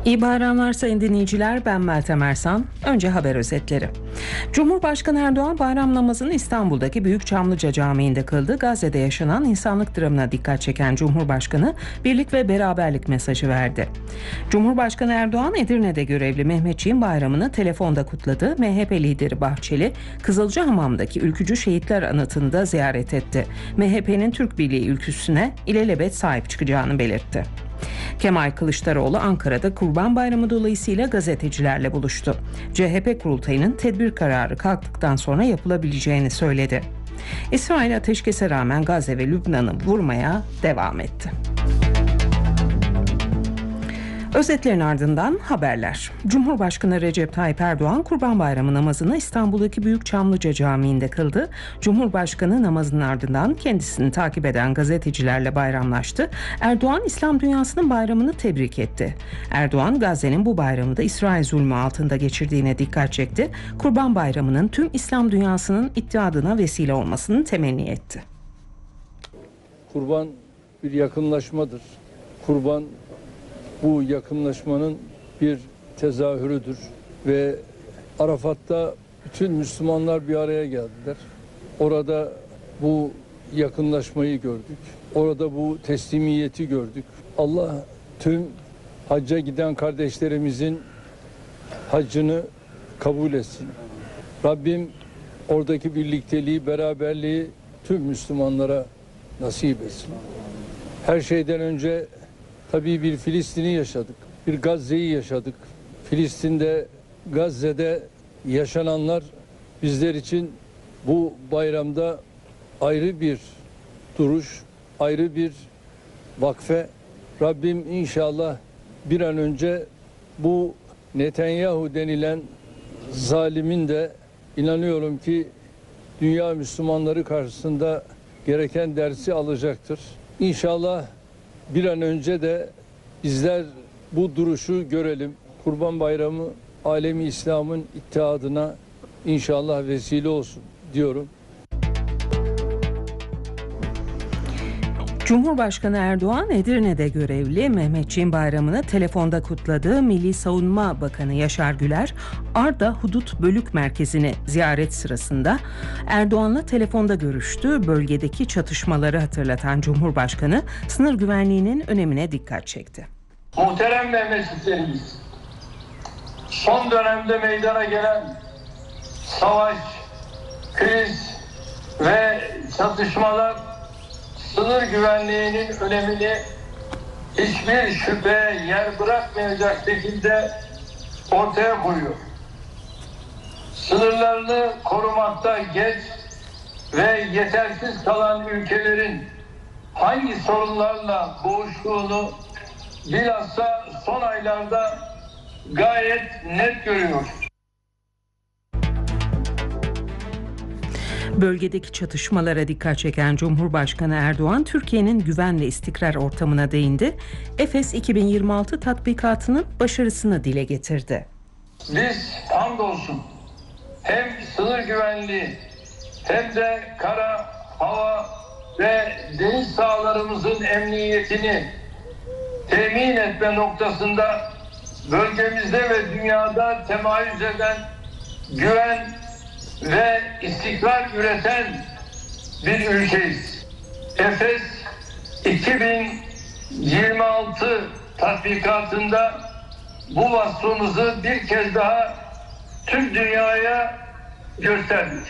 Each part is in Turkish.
İyi bayramlar sayın dinleyiciler, ben Meltem Ersan. Önce haber özetleri. Cumhurbaşkanı Erdoğan bayram namazını İstanbul'daki Büyük Çamlıca Camii'nde kıldı. Gazze'de yaşanan insanlık dramına dikkat çeken Cumhurbaşkanı birlik ve beraberlik mesajı verdi. Cumhurbaşkanı Erdoğan Edirne'de görevli Mehmetçiğin bayramını telefonda kutladı. MHP lideri Bahçeli, Kızılcahamam'daki ülkücü şehitler anıtını da ziyaret etti. MHP'nin Türk Birliği ülküsüne ilelebet sahip çıkacağını belirtti. Kemal Kılıçdaroğlu Ankara'da Kurban Bayramı dolayısıyla gazetecilerle buluştu. CHP kurultayının tedbir kararı kalktıktan sonra yapılabileceğini söyledi. İsrail ateşkese rağmen Gazze ve Lübnan'ı vurmaya devam etti. Özetlerin ardından haberler. Cumhurbaşkanı Recep Tayyip Erdoğan Kurban Bayramı namazını İstanbul'daki Büyük Çamlıca Camii'nde kıldı. Cumhurbaşkanı namazının ardından kendisini takip eden gazetecilerle bayramlaştı. Erdoğan İslam dünyasının bayramını tebrik etti. Erdoğan Gazze'nin bu bayramı da İsrail zulmü altında geçirdiğine dikkat çekti. Kurban Bayramı'nın tüm İslam dünyasının ittihadına vesile olmasını temenni etti. Kurban bir yakınlaşmadır. Kurban bu yakınlaşmanın bir tezahürüdür ve Arafat'ta bütün Müslümanlar bir araya geldiler. Orada bu yakınlaşmayı gördük. Orada bu teslimiyeti gördük. Allah tüm hacca giden kardeşlerimizin haccını kabul etsin. Rabbim oradaki birlikteliği, beraberliği tüm Müslümanlara nasip etsin. Her şeyden önce tabii bir Filistin'i yaşadık, bir Gazze'yi yaşadık. Filistin'de, Gazze'de yaşananlar bizler için bu bayramda ayrı bir duruş, ayrı bir vakfe. Rabbim inşallah bir an önce bu Netanyahu denilen zalimin de inanıyorum ki dünya Müslümanları karşısında gereken dersi alacaktır. İnşallah bir an önce de bizler bu duruşu görelim. Kurban Bayramı alemi İslam'ın ittihadına inşallah vesile olsun diyorum. Cumhurbaşkanı Erdoğan Edirne'de görevli Mehmetçiğin bayramını telefonda kutladı. Milli Savunma Bakanı Yaşar Güler, Arda Hudut Bölük Merkezi'ni ziyaret sırasında Erdoğan'la telefonda görüştü. Bölgedeki çatışmaları hatırlatan Cumhurbaşkanı sınır güvenliğinin önemine dikkat çekti. Muhterem Mehmetçiklerimiz, son dönemde meydana gelen savaş, kriz ve çatışmalar sınır güvenliğinin önemini hiçbir şüphe yer bırakmayacak şekilde ortaya koyuyor. Sınırlarını korumakta geç ve yetersiz kalan ülkelerin hangi sorunlarla boğuştuğunu bilhassa son aylarda gayet net görüyoruz. Bölgedeki çatışmalara dikkat çeken Cumhurbaşkanı Erdoğan, Türkiye'nin güven ve istikrar ortamına değindi. Efes 2026 tatbikatının başarısını dile getirdi. Biz hamdolsun hem sınır güvenliği hem de kara, hava ve deniz sahalarımızın emniyetini temin etme noktasında bölgemizde ve dünyada temayüz eden güven ve istikrar üreten bir ülkeyiz. Efes 2026 tatbikatında bu vasfımızı bir kez daha tüm dünyaya gösterdik.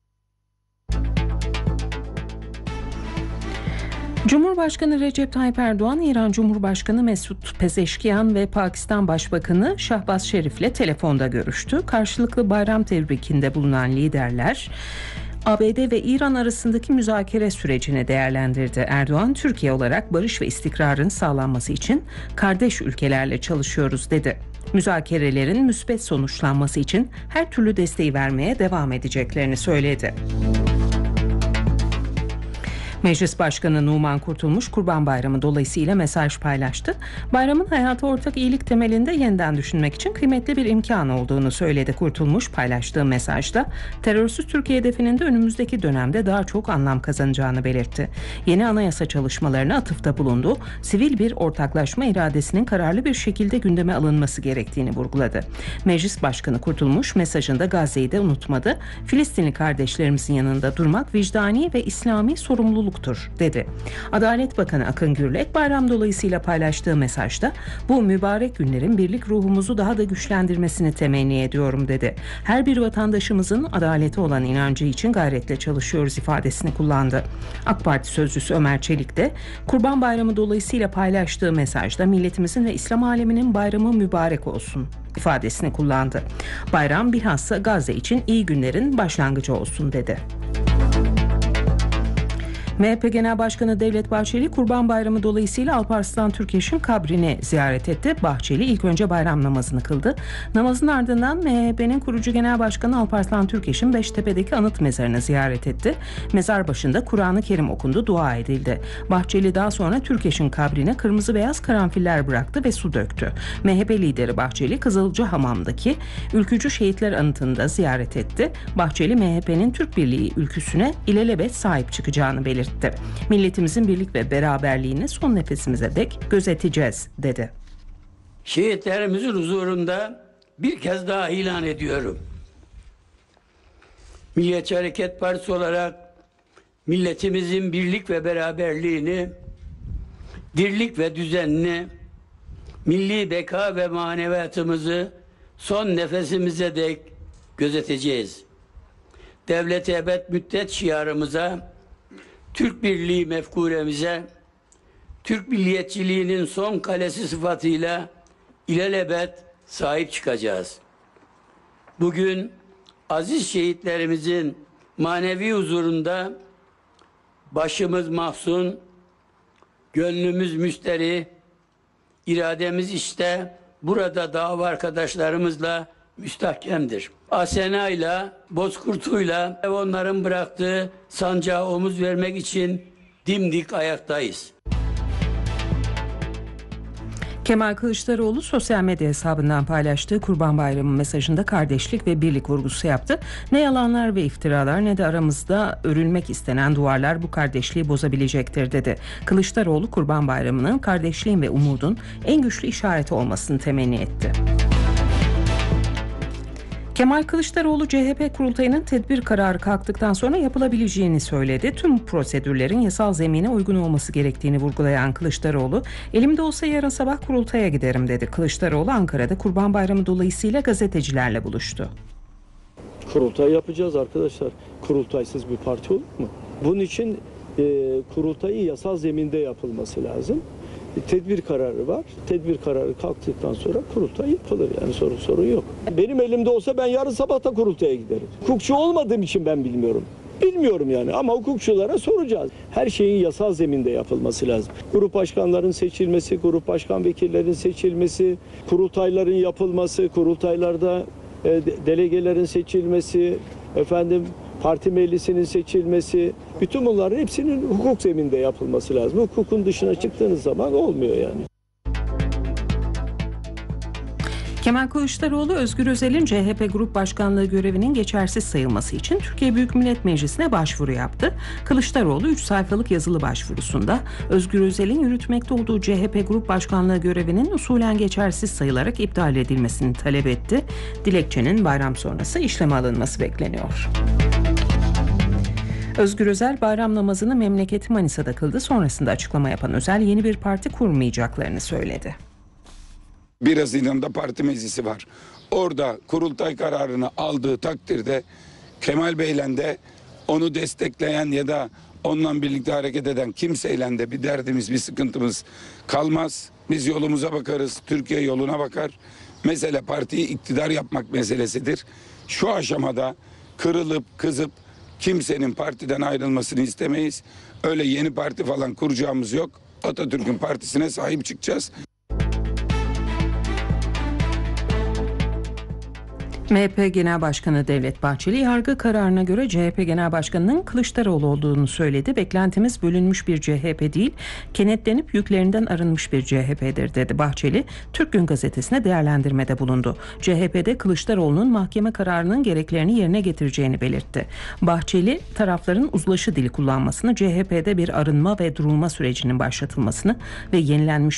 Cumhurbaşkanı Recep Tayyip Erdoğan, İran Cumhurbaşkanı Mesut Pezeşkiyan ve Pakistan Başbakanı Şahbaz Şerif'le telefonda görüştü. Karşılıklı bayram tebrikinde bulunan liderler ABD ve İran arasındaki müzakere sürecini değerlendirdi. Erdoğan, Türkiye olarak barış ve istikrarın sağlanması için kardeş ülkelerle çalışıyoruz dedi. Müzakerelerin müspet sonuçlanması için her türlü desteği vermeye devam edeceklerini söyledi. Meclis Başkanı Numan Kurtulmuş Kurban Bayramı dolayısıyla mesaj paylaştı. Bayramın hayata ortak iyilik temelinde yeniden düşünmek için kıymetli bir imkan olduğunu söyledi. Kurtulmuş paylaştığı mesajda terörsüz Türkiye hedefinin de önümüzdeki dönemde daha çok anlam kazanacağını belirtti. Yeni anayasa çalışmalarına atıfta bulundu. Sivil bir ortaklaşma iradesinin kararlı bir şekilde gündeme alınması gerektiğini vurguladı. Meclis Başkanı Kurtulmuş mesajında Gazze'yi de unutmadı. Filistinli kardeşlerimizin yanında durmak vicdani ve İslami sorumluluktur dedi. Adalet Bakanı Akın Gürlek bayram dolayısıyla paylaştığı mesajda bu mübarek günlerin birlik ruhumuzu daha da güçlendirmesini temenni ediyorum dedi. Her bir vatandaşımızın adalete olan inancı için gayretle çalışıyoruz ifadesini kullandı. AK Parti sözcüsü Ömer Çelik de Kurban Bayramı dolayısıyla paylaştığı mesajda milletimizin ve İslam aleminin bayramı mübarek olsun ifadesini kullandı. Bayram bilhassa Gazze için iyi günlerin başlangıcı olsun dedi. MHP Genel Başkanı Devlet Bahçeli Kurban Bayramı dolayısıyla Alparslan Türkeş'in kabrini ziyaret etti. Bahçeli ilk önce bayram namazını kıldı. Namazın ardından MHP'nin kurucu Genel Başkanı Alparslan Türkeş'in Beştepe'deki anıt mezarını ziyaret etti. Mezar başında Kur'an-ı Kerim okundu, dua edildi. Bahçeli daha sonra Türkeş'in kabrine kırmızı beyaz karanfiller bıraktı ve su döktü. MHP lideri Bahçeli Kızılcahamam'daki Ülkücü Şehitler Anıtı'nı da ziyaret etti. Bahçeli MHP'nin Türk Birliği ülküsüne ilelebet sahip çıkacağını belirtti. Milletimizin birlik ve beraberliğini son nefesimize dek gözeteceğiz dedi. Şehitlerimizin huzurunda bir kez daha ilan ediyorum. Milliyetçi Hareket Partisi olarak milletimizin birlik ve beraberliğini, dirlik ve düzenini, milli beka ve maneviyatımızı son nefesimize dek gözeteceğiz. Devlet-i ebed müddet şiarımıza, Türk Birliği mefkuremize, Türk milliyetçiliğinin son kalesi sıfatıyla ilelebet sahip çıkacağız. Bugün aziz şehitlerimizin manevi huzurunda başımız mahzun, gönlümüz müsteri, irademiz işte burada dava arkadaşlarımızla müstahkemdir. Asena'yla, Bozkurt'uyla onların bıraktığı sancağa omuz vermek için dimdik ayaktayız. Kemal Kılıçdaroğlu sosyal medya hesabından paylaştığı Kurban Bayramı mesajında kardeşlik ve birlik vurgusu yaptı. Ne yalanlar ve iftiralar ne de aramızda örülmek istenen duvarlar bu kardeşliği bozabilecektir dedi. Kılıçdaroğlu Kurban Bayramı'nın kardeşliğin ve umudun en güçlü işareti olmasını temenni etti. Kemal Kılıçdaroğlu CHP kurultayının tedbir kararı kalktıktan sonra yapılabileceğini söyledi. Tüm prosedürlerin yasal zemine uygun olması gerektiğini vurgulayan Kılıçdaroğlu, elimde olsa yarın sabah kurultaya giderim dedi. Kılıçdaroğlu Ankara'da Kurban Bayramı dolayısıyla gazetecilerle buluştu. Kurultay yapacağız arkadaşlar. Kurultaysız bir parti olur mu? Bunun için kurultayın yasal zeminde yapılması lazım. Tedbir kararı var. Tedbir kararı kalktıktan sonra kurultay yapılır. Yani sorun yok. Benim elimde olsa ben yarın sabah da kurultaya giderim. Hukukçu olmadığım için ben bilmiyorum. Bilmiyorum yani ama hukukçulara soracağız. Her şeyin yasal zeminde yapılması lazım. Grup başkanların seçilmesi, grup başkan vekillerinin seçilmesi, kurultayların yapılması, kurultaylarda delegelerin seçilmesi, parti meclisinin seçilmesi, bütün bunların hepsinin hukuk zeminde yapılması lazım. Hukukun dışına çıktığınız zaman olmuyor yani. Kemal Kılıçdaroğlu, Özgür Özel'in CHP Grup Başkanlığı görevinin geçersiz sayılması için Türkiye Büyük Millet Meclisi'ne başvuru yaptı. Kılıçdaroğlu 3 sayfalık yazılı başvurusunda Özgür Özel'in yürütmekte olduğu CHP Grup Başkanlığı görevinin usulen geçersiz sayılarak iptal edilmesini talep etti. Dilekçenin bayram sonrası işleme alınması bekleniyor. Özgür Özel bayram namazını memleketi Manisa'da kıldı. Sonrasında açıklama yapan Özel yeni bir parti kurmayacaklarını söyledi. 1 Haziran'da parti meclisi var. Orada kurultay kararını aldığı takdirde Kemal Bey'le de onu destekleyen ya da onunla birlikte hareket eden kimseyle de bir derdimiz, bir sıkıntımız kalmaz. Biz yolumuza bakarız, Türkiye yoluna bakar. Mesele partiyi iktidar yapmak meselesidir. Şu aşamada kırılıp kızıp kimsenin partiden ayrılmasını istemeyiz. Öyle yeni parti falan kuracağımız yok. Atatürk'ün partisine sahip çıkacağız. MHP Genel Başkanı Devlet Bahçeli yargı kararına göre CHP Genel Başkanı'nın Kılıçdaroğlu olduğunu söyledi. Beklentimiz bölünmüş bir CHP değil, kenetlenip yüklerinden arınmış bir CHP'dir dedi Bahçeli. Türk Gün Gazetesi'ne değerlendirmede bulundu. CHP'de Kılıçdaroğlu'nun mahkeme kararının gereklerini yerine getireceğini belirtti. Bahçeli tarafların uzlaşı dili kullanmasını, CHP'de bir arınma ve durulma sürecinin başlatılmasını ve yenilenmiş